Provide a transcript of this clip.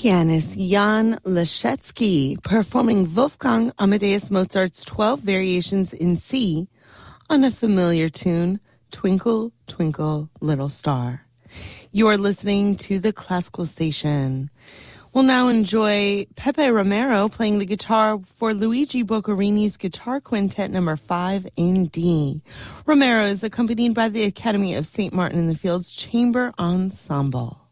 Pianist Jan Leschetski performing Wolfgang Amadeus Mozart's 12 variations in C on a familiar tune, Twinkle, Twinkle, Little Star. You're listening to the Classical Station. We'll now enjoy Pepe Romero playing the guitar for Luigi Boccherini's Guitar Quintet No. 5 in D. Romero is accompanied by the Academy of St. Martin in the Fields Chamber Ensemble.